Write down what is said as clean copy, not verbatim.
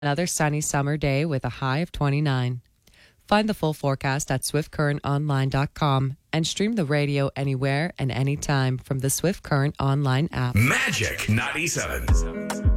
Another sunny summer day with a high of 29. Find the full forecast at swiftcurrentonline.com and stream the radio anywhere and anytime from the Swift Current Online app. Magic 97.